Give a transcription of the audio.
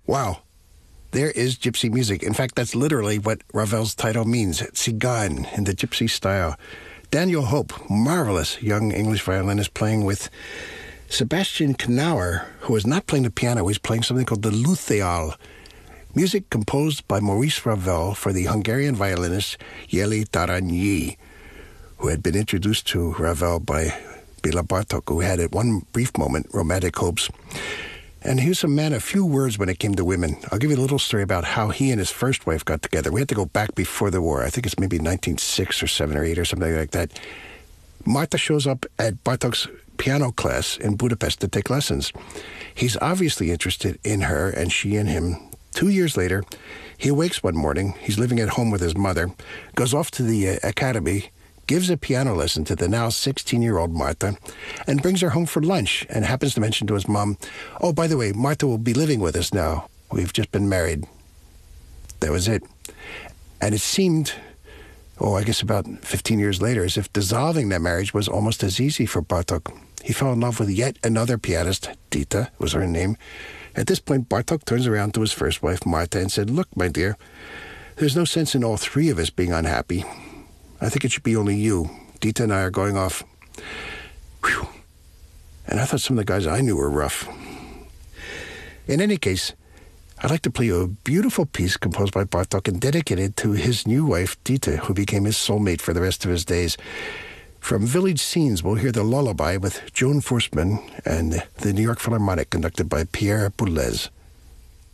Wow. There is gypsy music. In fact, that's literally what Ravel's title means, Tzigane, in the gypsy style. Daniel Hope, marvelous young English violinist, playing with Sebastian Knauer, who is not playing the piano. He's playing something called the Lutheal. Music composed by Maurice Ravel for the Hungarian violinist Jeli Taranyi, who had been introduced to Ravel by Béla Bartók, who had at one brief moment romantic hopes. And he was a man of few words when it came to women. I'll give you a little story about how he and his first wife got together. We had to go back before the war. I think it's maybe 1906 or 7 or 8 or something like that. Marta shows up at Bartók's piano class in Budapest to take lessons. He's obviously interested in her, and she in him. 2 years later, he awakes one morning. He's living at home with his mother, goes off to the academy, gives a piano lesson to the now 16-year-old Marta, and brings her home for lunch, and happens to mention to his mom, "Oh, by the way, Marta will be living with us now. We've just been married." That was it. And it seemed, I guess about 15 years later, as if dissolving that marriage was almost as easy for Bartók. He fell in love with yet another pianist, Dita was her name. At this point, Bartók turns around to his first wife, Marta, and said, "Look, my dear, there's no sense in all three of us being unhappy. I think it should be only you. Dita and I are going off." Whew. And I thought some of the guys I knew were rough. In any case, I'd like to play you a beautiful piece composed by Bartók and dedicated to his new wife, Dita, who became his soulmate for the rest of his days. From Village Scenes, we'll hear the Lullaby with Joan Forstmann and the New York Philharmonic, conducted by Pierre Boulez.